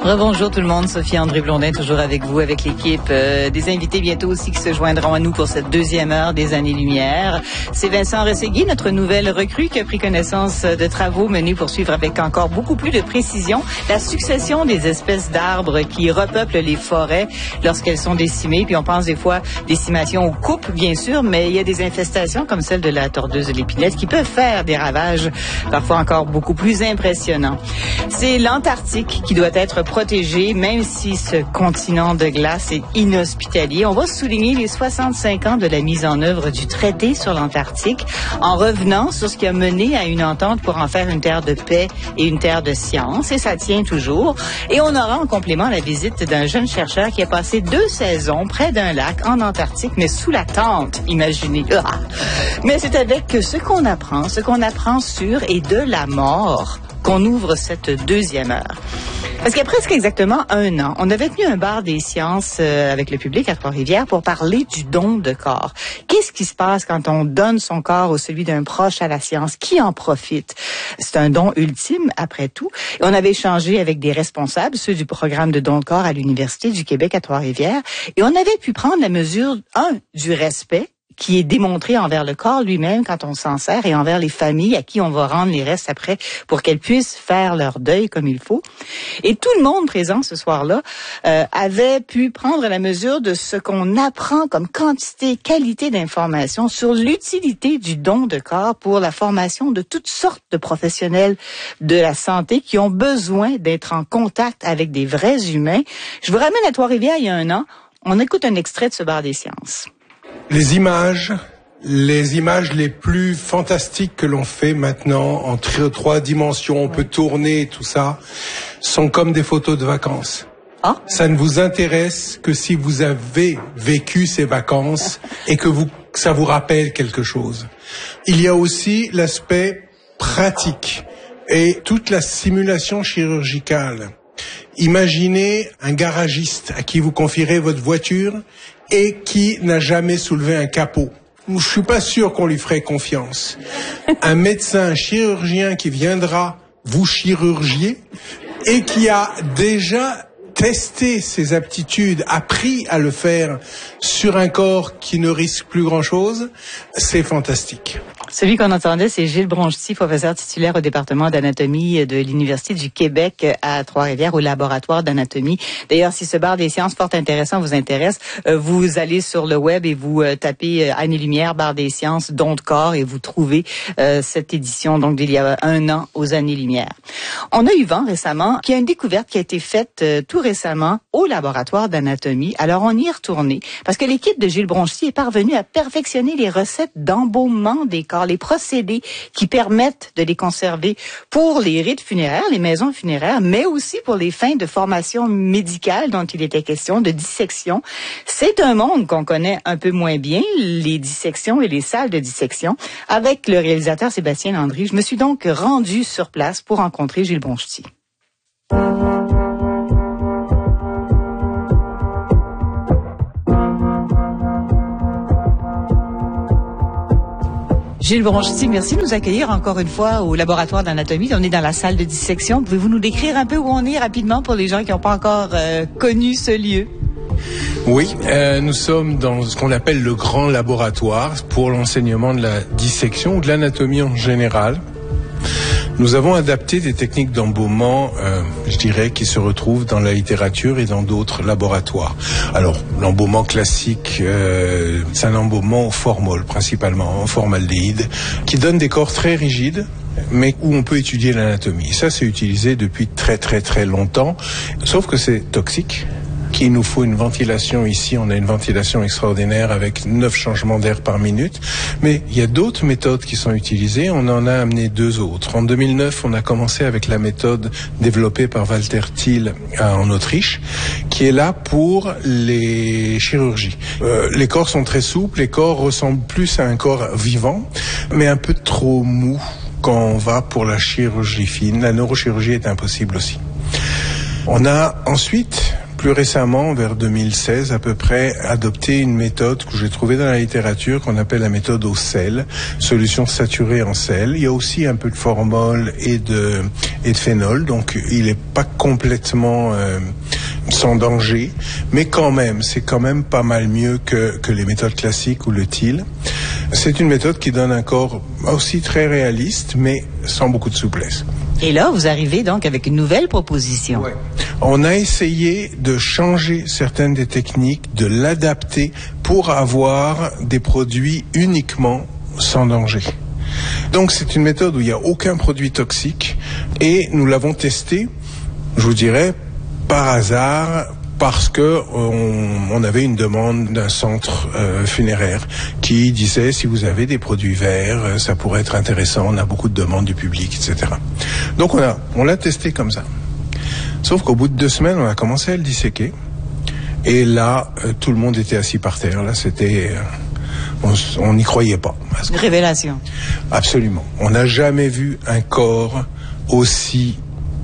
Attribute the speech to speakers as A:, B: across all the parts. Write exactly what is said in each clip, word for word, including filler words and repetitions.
A: Rebonjour tout le monde, Sophie André Blondin toujours avec vous, avec l'équipe. Euh, des invités bientôt aussi qui se joindront à nous pour cette deuxième heure des Années-Lumière. C'est Vincent Rességui, notre nouvelle recrue, qui a pris connaissance de travaux menés pour suivre avec encore beaucoup plus de précision la succession des espèces d'arbres qui repeuplent les forêts lorsqu'elles sont décimées. Puis on pense des fois décimation aux coupes, bien sûr, mais il y a des infestations comme celle de la tordeuse de l'épinette qui peuvent faire des ravages parfois encore beaucoup plus impressionnants. C'est l'Antarctique qui doit être protégé, même si ce continent de glace est inhospitalier. On va souligner les soixante-cinq ans de la mise en œuvre du traité sur l'Antarctique en revenant sur ce qui a mené à une entente pour en faire une terre de paix et une terre de science. Et ça tient toujours. Et on aura en complément la visite d'un jeune chercheur qui a passé deux saisons près d'un lac en Antarctique, mais sous la tente, imaginez. Ah! Mais c'est avec ce qu'on apprend, ce qu'on apprend sur et de la mort, qu'on ouvre cette deuxième heure. Parce qu'il y a presque exactement un an, on avait tenu un bar des sciences euh, avec le public à Trois-Rivières pour parler du don de corps. Qu'est-ce qui se passe quand on donne son corps ou celui d'un proche à la science? Qui en profite? C'est un don ultime, après tout. Et on avait échangé avec des responsables, ceux du programme de don de corps à l'Université du Québec à Trois-Rivières, et on avait pu prendre la mesure, un, du respect qui est démontré envers le corps lui-même quand on s'en sert et envers les familles à qui on va rendre les restes après pour qu'elles puissent faire leur deuil comme il faut. Et tout le monde présent ce soir-là euh, avait pu prendre la mesure de ce qu'on apprend comme quantité, qualité d'information sur l'utilité du don de corps pour la formation de toutes sortes de professionnels de la santé qui ont besoin d'être en contact avec des vrais humains. Je vous ramène à Trois-Rivières il y a un an. On écoute un extrait de ce bar des sciences.
B: Les images, les images les plus fantastiques que l'on fait maintenant en trois dimensions, on peut tourner, tout ça, sont comme des photos de vacances.
A: Ah.
B: Ça ne vous intéresse que si vous avez vécu ces vacances et que vous, que ça vous rappelle quelque chose. Il y a aussi l'aspect pratique et toute la simulation chirurgicale. Imaginez un garagiste à qui vous confierez votre voiture et qui n'a jamais soulevé un capot. Je suis pas sûr qu'on lui ferait confiance. Un médecin, un chirurgien qui viendra vous chirurgier et qui a déjà testé ses aptitudes, appris à le faire sur un corps qui ne risque plus grand-chose, c'est fantastique.
A: Celui qu'on entendait, c'est Gilles Bronchetti, professeur titulaire au département d'anatomie de l'Université du Québec à Trois-Rivières, au laboratoire d'anatomie. D'ailleurs, si ce bar des sciences fort intéressant vous intéresse, euh, vous allez sur le web et vous euh, tapez euh, Années-Lumière, bar des sciences, don de corps, et vous trouvez euh, cette édition donc d'il y a un an aux Années-Lumière. On a eu vent récemment qu'il y a une découverte qui a été faite euh, tout récemment au laboratoire d'anatomie. Alors, on y est retourné parce que l'équipe de Gilles Bronchetti est parvenue à perfectionner les recettes d'embaumement des corps, les procédés qui permettent de les conserver pour les rites funéraires, les maisons funéraires, mais aussi pour les fins de formation médicale dont il était question, de dissection. C'est un monde qu'on connaît un peu moins bien, les dissections et les salles de dissection. Avec le réalisateur Sébastien Landry, je me suis donc rendue sur place pour rencontrer Gilles Bronchetti. Gilles Bronchetti, merci de nous accueillir encore une fois au laboratoire d'anatomie. On est dans la salle de dissection. Pouvez-vous nous décrire un peu où on est rapidement pour les gens qui n'ont pas encore euh, connu ce lieu?
B: Oui, euh, nous sommes dans ce qu'on appelle le grand laboratoire pour l'enseignement de la dissection ou de l'anatomie en général. Nous avons adapté des techniques d'embaumement, euh, je dirais, qui se retrouvent dans la littérature et dans d'autres laboratoires. Alors, l'embaumement classique, euh, c'est un embaumement au formol, principalement, en formaldéhyde, qui donne des corps très rigides, mais où on peut étudier l'anatomie. Ça, c'est utilisé depuis très très très longtemps, sauf que c'est toxique. Qu'il nous faut une ventilation ici, on a une ventilation extraordinaire avec neuf changements d'air par minute. Mais il y a d'autres méthodes qui sont utilisées, on en a amené deux autres. En deux mille neuf, on a commencé avec la méthode développée par Walter Thiel en Autriche, qui est là pour les chirurgies. Euh, les corps sont très souples, les corps ressemblent plus à un corps vivant, mais un peu trop mou quand on va pour la chirurgie fine. La neurochirurgie est impossible aussi. On a ensuite plus récemment, vers deux mille seize à peu près, adopté une méthode que j'ai trouvée dans la littérature qu'on appelle la méthode au sel, solution saturée en sel. Il y a aussi un peu de formol et de, et de phénol, donc il n'est pas complètement euh, sans danger, mais quand même, c'est quand même pas mal mieux que, que les méthodes classiques ou le T I L. C'est une méthode qui donne un corps aussi très réaliste, mais sans beaucoup de souplesse.
A: Et là, vous arrivez donc avec une nouvelle proposition.
B: Ouais. On a essayé de changer certaines des techniques, de l'adapter pour avoir des produits uniquement sans danger. Donc c'est une méthode où il n'y a aucun produit toxique et nous l'avons testé, je vous dirais, par hasard, parce que on, on avait une demande d'un centre euh, funéraire qui disait si vous avez des produits verts, ça pourrait être intéressant, on a beaucoup de demandes du public, et cetera. Donc on a, on l'a testé comme ça. Sauf qu'au bout de deux semaines, on a commencé à le disséquer. Et là, euh, tout le monde était assis par terre. Là, c'était, euh, on n'y croyait pas.
A: Une révélation.
B: Absolument. On n'a jamais vu un corps aussi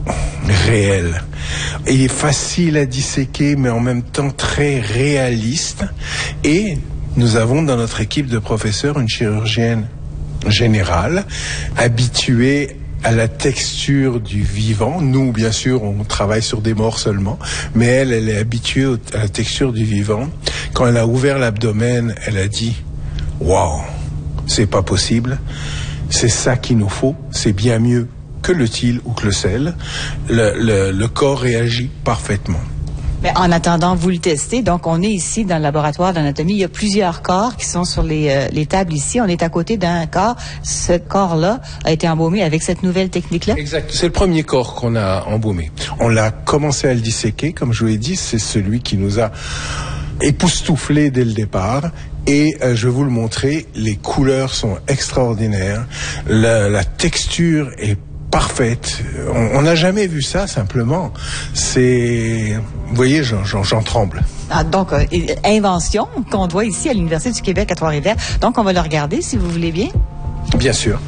B: réel. Et il est facile à disséquer, mais en même temps très réaliste. Et nous avons dans notre équipe de professeurs une chirurgienne générale, habituée à la texture du vivant. Nous, bien sûr, on travaille sur des morts seulement, mais elle, elle est habituée à la texture du vivant. Quand elle a ouvert l'abdomen, elle a dit « Waouh, c'est pas possible, c'est ça qu'il nous faut, c'est bien mieux que le T I L ou que le sel. Le, le, le corps réagit parfaitement. »
A: Mais en attendant, vous le testez. Donc, on est ici dans le laboratoire d'anatomie. Il y a plusieurs corps qui sont sur les, euh, les tables ici. On est à côté d'un corps. Ce corps-là a été embaumé avec cette nouvelle technique-là?
B: Exact. C'est le premier corps qu'on a embaumé. On l'a commencé à le disséquer. Comme je vous l'ai dit, c'est celui qui nous a époustouflé dès le départ. Et euh, je vais vous le montrer. Les couleurs sont extraordinaires. La, la texture est parfaite. On n'a jamais vu ça, simplement. C'est... Vous voyez, j'en, j'en, j'en tremble.
A: Ah, donc, euh, invention qu'on doit ici à l'Université du Québec à Trois-Rivières. Donc, on va le regarder, si vous voulez bien.
B: Bien sûr.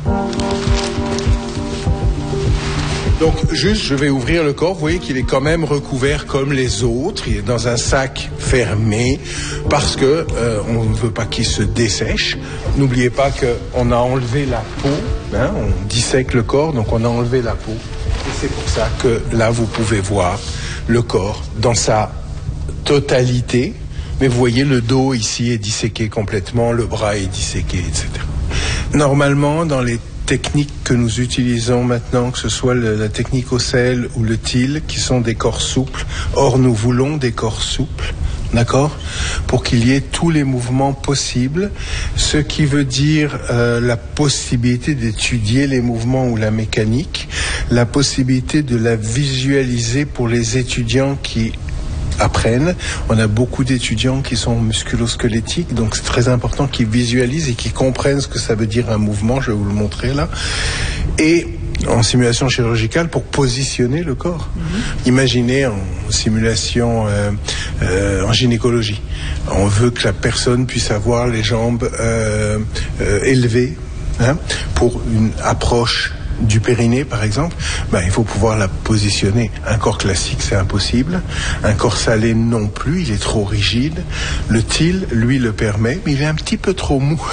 B: Donc, juste, je vais ouvrir le corps. Vous voyez qu'il est quand même recouvert comme les autres. Il est dans un sac fermé parce que euh, on ne veut pas qu'il se dessèche. N'oubliez pas qu'on a enlevé la peau. Hein, on dissèque le corps, donc on a enlevé la peau. Et c'est pour ça que là, vous pouvez voir le corps dans sa totalité. Mais vous voyez, le dos ici est disséqué complètement, le bras est disséqué, et cetera. Normalement, dans les techniques que nous utilisons maintenant, que ce soit le, la technique au sel ou le T I L, qui sont des corps souples. Or, nous voulons des corps souples, d'accord, pour qu'il y ait tous les mouvements possibles, ce qui veut dire euh, la possibilité d'étudier les mouvements ou la mécanique, la possibilité de la visualiser pour les étudiants qui apprennent. On a beaucoup d'étudiants qui sont musculo-squelettiques, donc c'est très important qu'ils visualisent et qu'ils comprennent ce que ça veut dire un mouvement. Je vais vous le montrer là. Et en simulation chirurgicale pour positionner le corps. Mm-hmm. Imaginez en simulation euh, euh, en gynécologie. On veut que la personne puisse avoir les jambes euh, euh, élevées, hein, pour une approche du périnée, par exemple, ben, il faut pouvoir la positionner. Un corps classique, c'est impossible. Un corps salé, non plus. Il est trop rigide. Le T I L, lui, le permet, mais il est un petit peu trop mou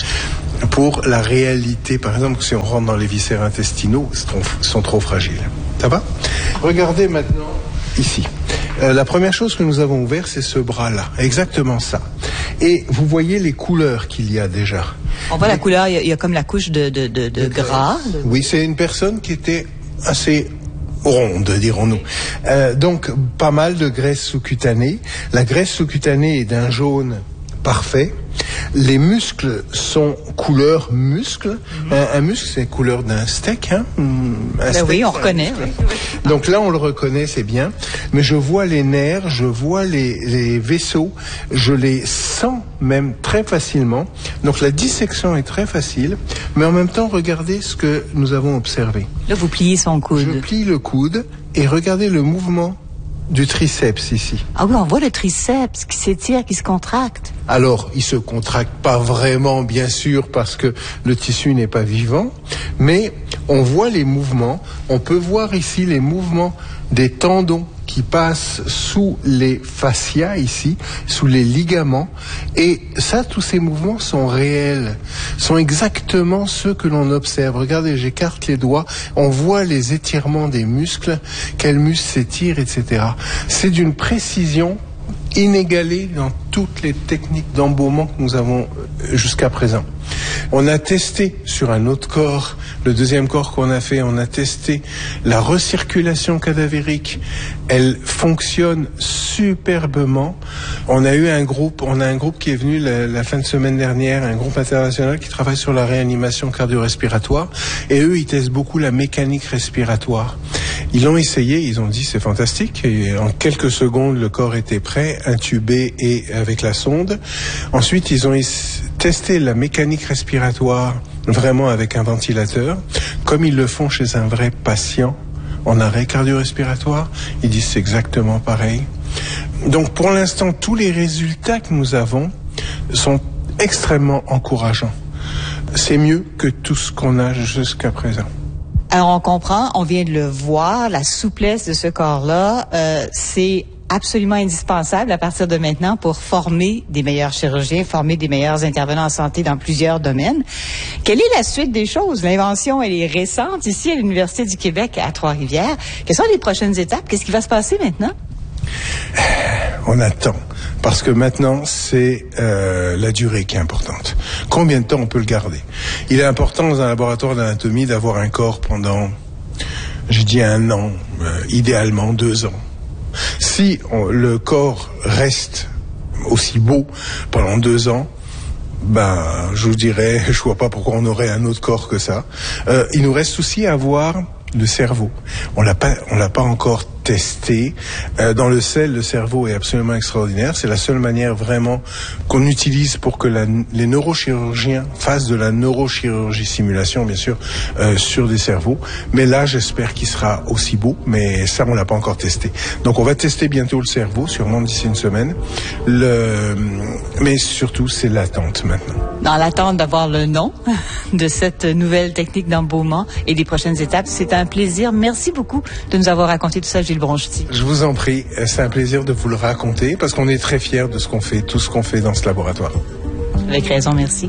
B: pour la réalité. Par exemple, si on rentre dans les viscères intestinaux, ils sont, sont trop fragiles. Ça va ? Regardez maintenant ici. Euh, la première chose que nous avons ouvert, c'est ce bras-là. Exactement ça. Et vous voyez les couleurs qu'il y a déjà.
A: On voit la couleur, il y, y a comme la couche de, de, de, de gras. De...
B: Oui, c'est une personne qui était assez ronde, dirons-nous. Euh, donc, pas mal de graisse sous-cutanée. La graisse sous-cutanée est d'un jaune parfait. Les muscles sont couleur muscle. Mm-hmm. Un, un muscle, c'est couleur d'un steak. Hein? Un
A: ben
B: steak,
A: oui, on reconnaît. Oui.
B: Donc là, on le reconnaît, c'est bien. Mais je vois les nerfs, je vois les, les vaisseaux, je les sens même très facilement. Donc la dissection est très facile. Mais en même temps, regardez ce que nous avons observé.
A: Là, vous pliez son coude.
B: Je plie le coude et regardez le mouvement du triceps ici.
A: Ah oui, on voit le triceps qui s'étire, qui se contracte.
B: Alors, il se contracte pas vraiment, bien sûr, parce que le tissu n'est pas vivant, mais on voit les mouvements. On peut voir ici les mouvements des tendons qui passent sous les fascias ici, sous les ligaments. Et ça, tous ces mouvements sont réels, sont exactement ceux que l'on observe. Regardez, j'écarte les doigts, on voit les étirements des muscles, quels muscles s'étirent, et cetera. C'est d'une précision inégalée dans toutes les techniques d'embaumement que nous avons jusqu'à présent. On a testé sur un autre corps, le deuxième corps qu'on a fait, on a testé la recirculation cadavérique. Elle fonctionne superbement. On a eu un groupe, on a un groupe qui est venu la, la fin de semaine dernière, un groupe international qui travaille sur la réanimation cardio-respiratoire. Et eux, ils testent beaucoup la mécanique respiratoire. Ils l'ont essayé, ils ont dit c'est fantastique. Et en quelques secondes, le corps était prêt, intubé et avec la sonde. Ensuite, ils ont testé la mécanique respiratoire vraiment avec un ventilateur, comme ils le font chez un vrai patient en arrêt cardio-respiratoire. Ils disent c'est exactement pareil. Donc pour l'instant, tous les résultats que nous avons sont extrêmement encourageants. C'est mieux que tout ce qu'on a jusqu'à présent.
A: Alors on comprend, on vient de le voir, la souplesse de ce corps-là, euh, c'est absolument indispensable à partir de maintenant pour former des meilleurs chirurgiens, former des meilleurs intervenants en santé dans plusieurs domaines. Quelle est la suite des choses? L'invention, elle est récente ici à l'Université du Québec à Trois-Rivières. Quelles sont les prochaines étapes? Qu'est-ce qui va se passer maintenant?
B: On attend, parce que maintenant, c'est euh, la durée qui est importante. Combien de temps on peut le garder? Il est important dans un laboratoire d'anatomie d'avoir un corps pendant, je dis un an, euh, idéalement deux ans. Si on, le corps reste aussi beau pendant deux ans, ben, je vous dirais, je vois pas pourquoi on aurait un autre corps que ça. Euh, il nous reste aussi à voir le cerveau. On l'a pas, on l'a pas encore testé. Euh, dans le sel, le cerveau est absolument extraordinaire. C'est la seule manière vraiment qu'on utilise pour que la, les neurochirurgiens fassent de la neurochirurgie simulation, bien sûr, euh, sur des cerveaux. Mais là, j'espère qu'il sera aussi beau, mais ça, on l'a pas encore testé. Donc, on va tester bientôt le cerveau, sûrement d'ici une semaine. Le, mais surtout, c'est l'attente maintenant.
A: Dans l'attente d'avoir le nom de cette nouvelle technique d'embaumement et des prochaines étapes, c'est un plaisir. Merci beaucoup de nous avoir raconté tout ça, Gilles Bronchetti.
B: Je vous en prie, c'est un plaisir de vous le raconter parce qu'on est très fiers de ce qu'on fait, tout ce qu'on fait dans ce laboratoire.
A: Avec raison, merci.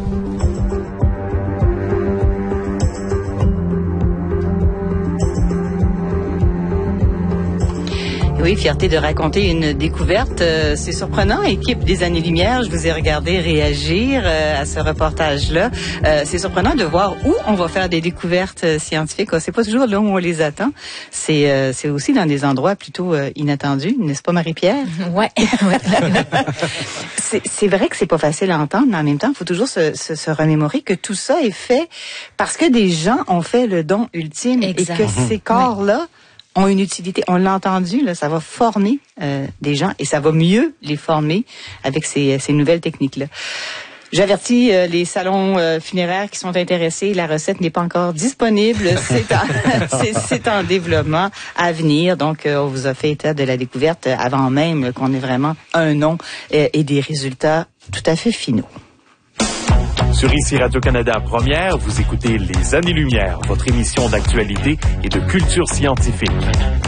A: Oui, fierté de raconter une découverte. Euh, c'est surprenant, équipe des Années-Lumière. Je vous ai regardé réagir euh, à ce reportage-là. Euh, c'est surprenant de voir où on va faire des découvertes euh, scientifiques. C'est pas toujours là où on les attend. C'est euh, c'est aussi dans des endroits plutôt euh, inattendus, n'est-ce pas, Marie-Pierre?
C: Ouais.
A: c'est, c'est vrai que c'est pas facile à entendre, mais en même temps, il faut toujours se, se, se remémorer que tout ça est fait parce que des gens ont fait le don ultime. Exact. Et que ces corps-là ont une utilité. On l'a entendu, là, ça va former euh, des gens et ça va mieux les former avec ces, ces nouvelles techniques-là. J'avertis euh, les salons euh, funéraires qui sont intéressés, la recette n'est pas encore disponible, c'est en, c'est, c'est en développement à venir. Donc, euh, on vous a fait état de la découverte avant même qu'on ait vraiment un nom euh, et des résultats tout à fait finaux.
D: Sur Ici Radio-Canada Première, vous écoutez Les Années-Lumière, votre émission d'actualité et de culture scientifique.